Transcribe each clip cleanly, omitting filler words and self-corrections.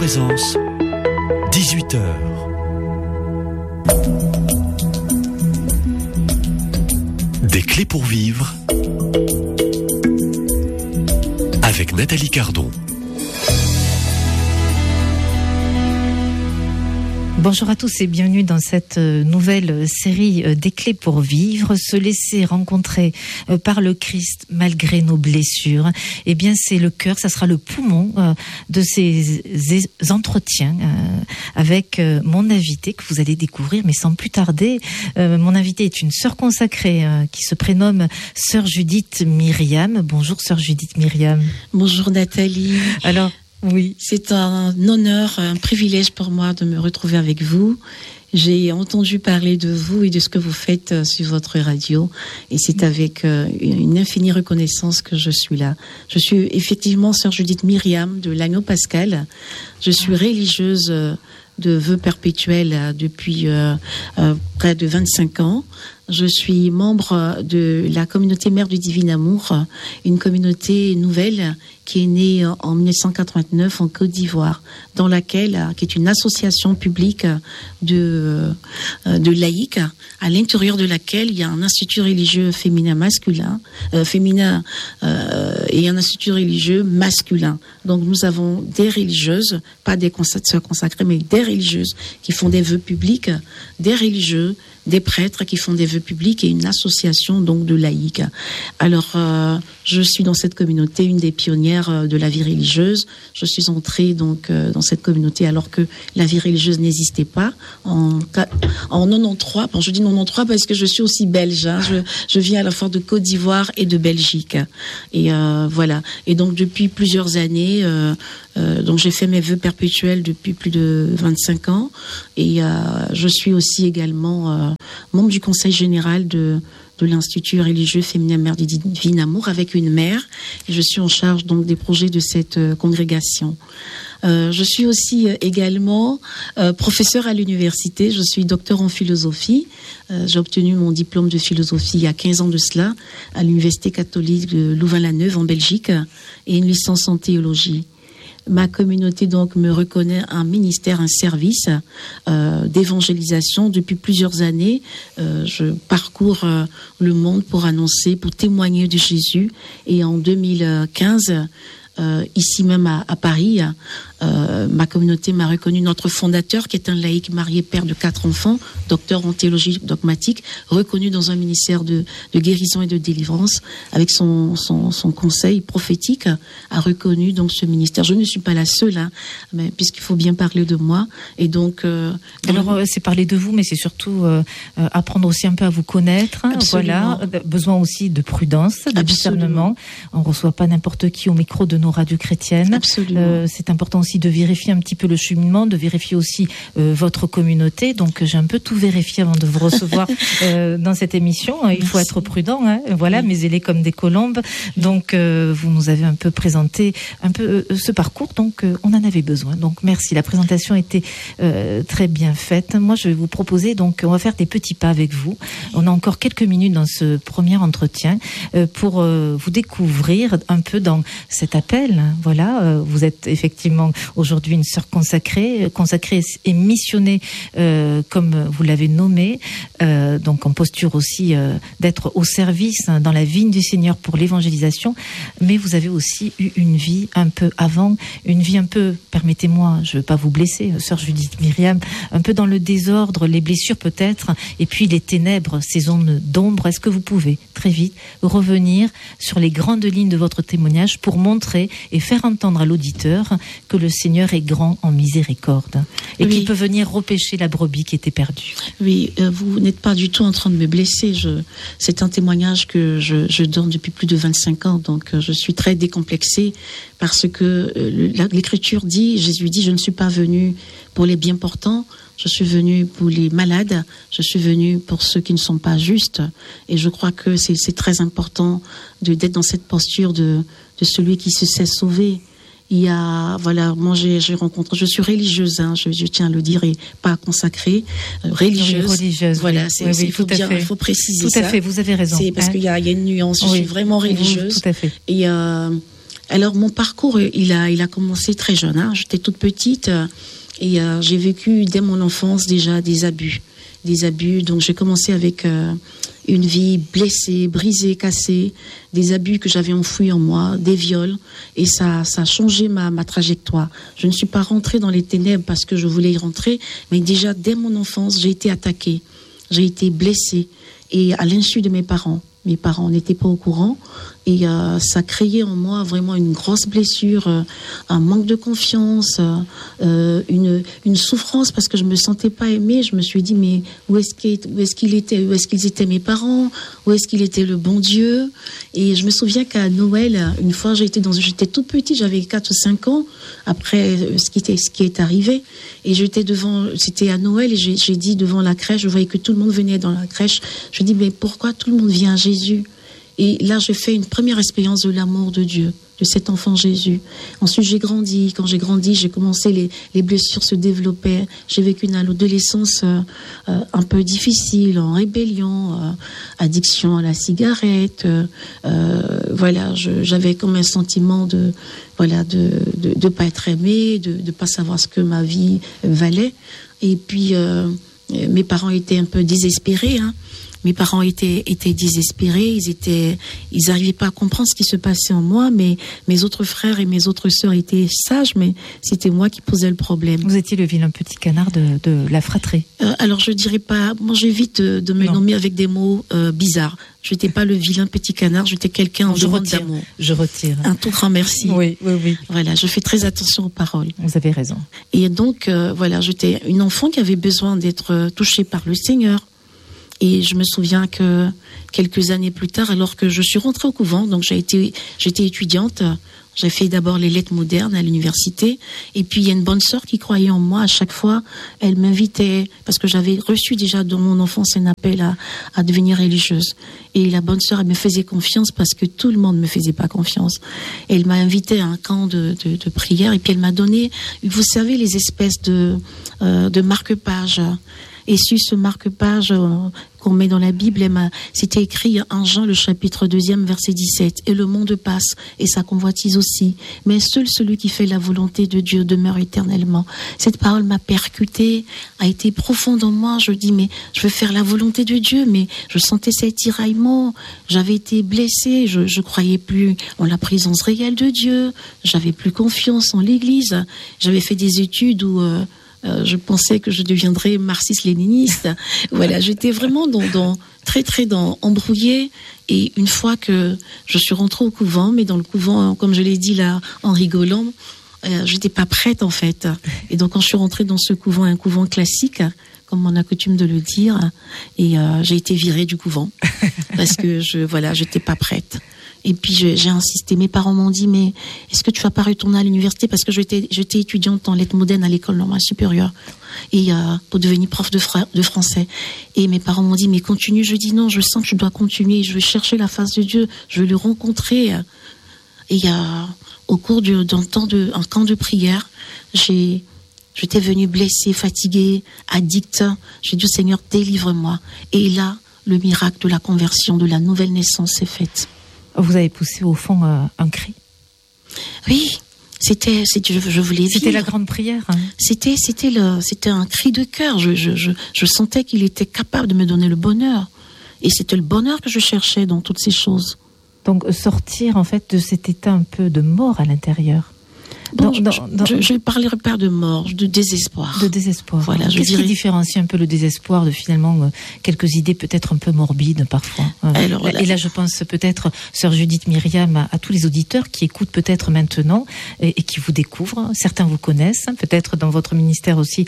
Présence, 18h. Des clés pour vivre avec Nathalie Cardon. Bonjour à tous et bienvenue dans cette nouvelle série des clés pour vivre. Se laisser rencontrer par le Christ malgré nos blessures, eh bien c'est le cœur, ça sera le poumon de ces entretiens avec mon invité que vous allez découvrir, mais sans plus tarder. Mon invité est une sœur consacrée qui se prénomme Sœur Judith Myriam. Bonjour Sœur Judith Myriam. Bonjour Nathalie. Alors, oui. C'est un honneur, un privilège pour moi de me retrouver avec vous. J'ai entendu parler de vous et de ce que vous faites sur votre radio et c'est avec une infinie reconnaissance que je suis là. Je suis effectivement Sœur Judith Myriam de l'Agneau Pascal. Je suis religieuse de vœux perpétuels depuis près de 25 ans. Je suis membre de la communauté Mère du Divin Amour, une communauté nouvelle qui est née en 1989 en Côte d'Ivoire, dans laquelle, qui est une association publique de laïcs, à l'intérieur de laquelle il y a un institut religieux féminin et un institut religieux masculin. Donc nous avons des religieuses, pas des sœurs consacrées, mais des religieuses qui font des vœux publics, des religieux, des prêtres qui font des vœux publics et une association donc de laïcs. Alors, je suis dans cette communauté, une des pionnières de la vie religieuse. Je suis entrée donc dans cette communauté alors que la vie religieuse n'existait pas en 93. Bon, je dis 93 parce que je suis aussi belge. Hein. Je viens à la fois de Côte d'Ivoire et de Belgique. Et voilà. Et donc depuis plusieurs années, donc j'ai fait mes vœux perpétuels depuis plus de 25 ans. Et je suis aussi également membre du conseil général de l'Institut religieux féminin Mère du Divin Amour avec une mère. Et je suis en charge donc des projets de cette congrégation. Je suis aussi également professeure à l'université. Je suis docteur en philosophie. J'ai obtenu mon diplôme de philosophie il y a 15 ans de cela à l'Université catholique de Louvain-la-Neuve en Belgique et une licence en théologie. Ma communauté donc me reconnaît un ministère, un service d'évangélisation depuis plusieurs années. Je parcours le monde pour annoncer, pour témoigner de Jésus. Et en 2015, ici même à Paris, ma communauté m'a reconnu notre fondateur, qui est un laïc marié, père de 4 enfants, docteur en théologie dogmatique, reconnu dans un ministère de guérison et de délivrance, avec son conseil prophétique, a reconnu donc ce ministère. Je ne suis pas la seule, hein, mais puisqu'il faut bien parler de moi. Et donc, alors c'est parler de vous, mais c'est surtout apprendre aussi un peu à vous connaître. Absolument. Voilà, besoin aussi de prudence, de discernement. On reçoit pas n'importe qui au micro de nos radios chrétiennes. Absolument. C'est important aussi de vérifier un petit peu le cheminement, de vérifier aussi votre communauté. Donc j'ai un peu tout vérifié avant de vous recevoir dans cette émission. Il faut être prudent, hein. Voilà, mais zélés comme des colombes. Donc vous nous avez un peu présenté un peu ce parcours, donc on en avait besoin. Donc merci, la présentation était très bien faite. Moi je vais vous proposer, donc on va faire des petits pas avec vous. On a encore quelques minutes dans ce premier entretien pour vous découvrir un peu dans cet appel. Voilà, vous êtes effectivement aujourd'hui une sœur consacrée et missionnée, comme vous l'avez nommé, donc en posture aussi d'être au service dans la vigne du Seigneur pour l'évangélisation, mais vous avez aussi eu une vie un peu avant, une vie un peu, permettez-moi, je ne veux pas vous blesser, sœur Judith Myriam, un peu dans le désordre, les blessures peut-être, et puis les ténèbres, ces zones d'ombre. Est-ce que vous pouvez très vite revenir sur les grandes lignes de votre témoignage pour montrer et faire entendre à l'auditeur que le Seigneur est grand en miséricorde et qu'il peut venir repêcher la brebis qui était perdue? Oui, vous n'êtes pas du tout en train de me blesser. C'est un témoignage que je donne depuis plus de 25 ans, donc je suis très décomplexée parce que l'Écriture dit, Jésus dit, je ne suis pas venu pour les bien portants, je suis venu pour les malades, je suis venu pour ceux qui ne sont pas justes. Et je crois que c'est très important d'être dans cette posture de celui qui se sait sauver. Il y a, voilà, moi j'ai rencontré, je suis religieuse, hein, je tiens à le dire, et pas consacrée, religieuse. Oui, religieuse. Voilà, oui, il faut bien, il faut préciser tout ça. Tout à fait, vous avez raison. C'est parce qu'il y a une nuance. Je suis vraiment religieuse. Oui, tout à fait. Et Alors mon parcours, il a commencé très jeune. Hein. J'étais toute petite et j'ai vécu dès mon enfance déjà des abus. Donc j'ai commencé avec une vie blessée, brisée, cassée, des abus que j'avais enfouis en moi, des viols, et ça a changé ma trajectoire. Je ne suis pas rentrée dans les ténèbres parce que je voulais y rentrer, mais déjà dès mon enfance, j'ai été attaquée, j'ai été blessée, et à l'insu de mes parents. Mes parents n'étaient pas au courant et ça créait en moi vraiment une grosse blessure, un manque de confiance, une souffrance parce que je me sentais pas aimée. Je me suis dit mais où est-ce qu'ils étaient mes parents, où est-ce qu'il était le bon Dieu. Et je me souviens qu'à Noël, une fois j'étais toute petite, j'avais 4 ou 5 ans après ce qui est arrivé et c'était à Noël et j'ai dit devant la crèche, je voyais que tout le monde venait dans la crèche. Je dis mais pourquoi tout le monde vient à Jésus? Et là, j'ai fait une première expérience de l'amour de Dieu, de cet enfant Jésus. Ensuite, j'ai grandi. Quand j'ai grandi, j'ai commencé, les blessures se développaient. J'ai vécu une adolescence un peu difficile, en rébellion, addiction à la cigarette. J'avais comme un sentiment de pas être aimée, de pas savoir ce que ma vie valait. Et puis, mes parents étaient un peu désespérés, hein. Mes parents étaient désespérés, ils n'arrivaient pas à comprendre ce qui se passait en moi, mais mes autres frères et mes autres sœurs étaient sages, mais c'était moi qui posais le problème. Vous étiez le vilain petit canard de la fratrie. Alors je dirais pas, moi j'évite de me nommer avec des mots bizarres. Je n'étais pas le vilain petit canard, j'étais quelqu'un en demande d'amour. Je retire. Un tout grand merci. Oui. Voilà, je fais très attention aux paroles. Vous avez raison. Et donc, j'étais une enfant qui avait besoin d'être touchée par le Seigneur. Et je me souviens que quelques années plus tard, alors que je suis rentrée au couvent, donc j'étais étudiante, j'ai fait d'abord les lettres modernes à l'université, et puis il y a une bonne sœur qui croyait en moi. À chaque fois, elle m'invitait, parce que j'avais reçu déjà dans mon enfance un appel à devenir religieuse. Et la bonne sœur, elle me faisait confiance parce que tout le monde me faisait pas confiance. Et elle m'a invitée à un camp de prière, et puis elle m'a donné, vous savez, les espèces de marque-pages. Et sur ce marque-page qu'on met dans la Bible, c'était écrit 1 Jean, le chapitre 2, verset 17. Et le monde passe, et sa convoitise aussi. Mais seul celui qui fait la volonté de Dieu demeure éternellement. Cette parole m'a percutée, a été profonde en moi. Je dis, mais je veux faire la volonté de Dieu, mais je sentais cet tiraillement. J'avais été blessée, je croyais plus en la présence réelle de Dieu. J'avais plus confiance en l'Église. J'avais fait des études où je pensais que je deviendrais marxiste-léniniste. Voilà, j'étais vraiment très embrouillée. Et une fois que je suis rentrée au couvent, mais dans le couvent, comme je l'ai dit là, en rigolant, j'étais pas prête en fait. Et donc quand je suis rentrée dans ce couvent, un couvent classique, comme on a coutume de le dire, et j'ai été virée du couvent parce que j'étais pas prête. Et puis j'ai insisté. Mes parents m'ont dit, mais est-ce que tu vas pas retourner à l'université? Parce que j'étais étudiante en lettres modernes à l'école normale supérieure, et pour devenir prof de français. Et mes parents m'ont dit, mais continue. Je dis non, je sens que je dois continuer. Je veux chercher la face de Dieu. Je veux le rencontrer. Et au cours d'un camp de prière, j'étais venue blessée, fatiguée, addicte. J'ai dit, Seigneur, délivre-moi. Et là, le miracle de la conversion, de la nouvelle naissance s'est fait. Vous avez poussé au fond un cri. Oui, je voulais vivre. C'était la grande prière. Hein. C'était un cri de cœur. Je sentais qu'il était capable de me donner le bonheur. Et c'était le bonheur que je cherchais dans toutes ces choses. Donc sortir en fait de cet état un peu de mort à l'intérieur. Je ne parlerai pas de mort, de désespoir. De désespoir. Voilà, Qu'est-ce qui différencie un peu le désespoir de finalement quelques idées peut-être un peu morbides parfois. Et là, je pense peut-être, sœur Judith Myriam, à tous les auditeurs qui écoutent peut-être maintenant et qui vous découvrent. Certains vous connaissent, peut-être dans votre ministère aussi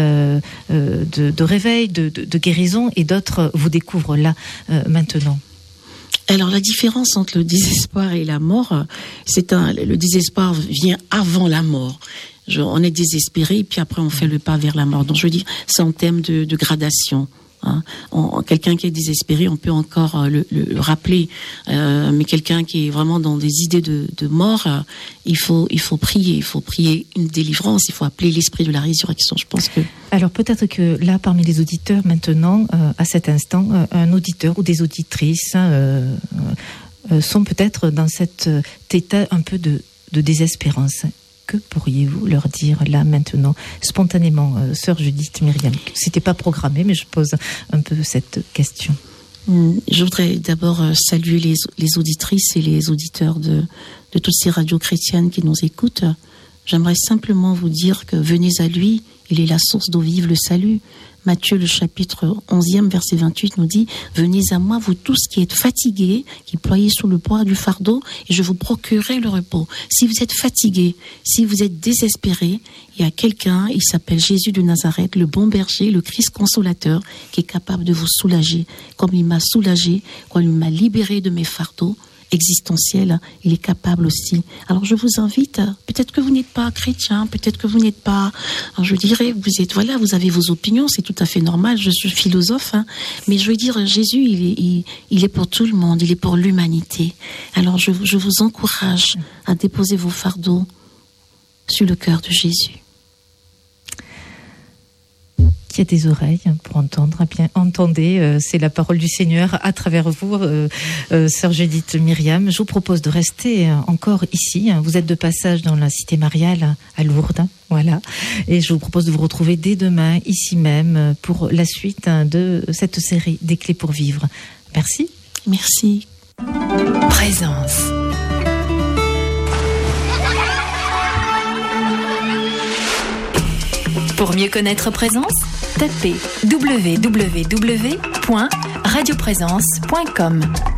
de réveil, de guérison, et d'autres vous découvrent là maintenant. Alors la différence entre le désespoir et la mort, le désespoir vient avant la mort. On est désespéré et puis après on fait le pas vers la mort. Donc je veux dire, c'est en termes de gradation. Hein. Quelqu'un qui est désespéré, on peut encore le rappeler, mais quelqu'un qui est vraiment dans des idées de mort, il faut prier une délivrance, il faut appeler l'esprit de la résurrection. Je pense que. Alors peut-être que là, parmi les auditeurs maintenant, à cet instant, un auditeur ou des auditrices sont peut-être dans cet état un peu de désespérance. Que pourriez-vous leur dire là maintenant, spontanément, sœur Judith Myriam? C'était pas programmé, mais je pose un peu cette question. Je voudrais d'abord saluer les auditrices et les auditeurs de toutes ces radios chrétiennes qui nous écoutent. J'aimerais simplement vous dire que venez à lui, il est la source d'eau vive, le salut. Matthieu, le chapitre 11e, verset 28 nous dit « Venez à moi, vous tous qui êtes fatigués, qui ployez sous le poids du fardeau, et je vous procurerai le repos. » Si vous êtes fatigués, si vous êtes désespérés, il y a quelqu'un, il s'appelle Jésus de Nazareth, le bon berger, le Christ consolateur, qui est capable de vous soulager, comme il m'a soulagé, comme il m'a libéré de mes fardeaux existentiel, il est capable aussi. Alors je vous invite, peut-être que vous n'êtes pas chrétien, peut-être que vous n'êtes pas, alors je dirais, vous avez vos opinions, c'est tout à fait normal, je suis philosophe, mais je veux dire, Jésus, il est pour tout le monde, il est pour l'humanité. Alors je vous encourage à déposer vos fardeaux sur le cœur de Jésus. Qui a des oreilles pour entendre, eh bien entendez, c'est la parole du Seigneur à travers vous, sœur Judith Myriam. Je vous propose de rester encore ici. Vous êtes de passage dans la cité mariale à Lourdes, voilà. Et je vous propose de vous retrouver dès demain ici même pour la suite de cette série des clés pour vivre. Merci. Merci. Présence. Pour mieux connaître Présence, tapez www.radioprésence.com.